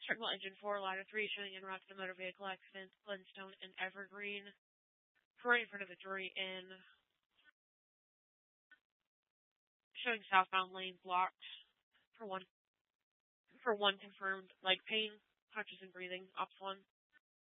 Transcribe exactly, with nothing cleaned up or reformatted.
Triple engine four, ladder three, showing en route to the motor vehicle accident, Glenstone and Evergreen. Right in front of the jury in. Showing southbound lane blocked for one for one confirmed leg pain, punches and breathing, ops one.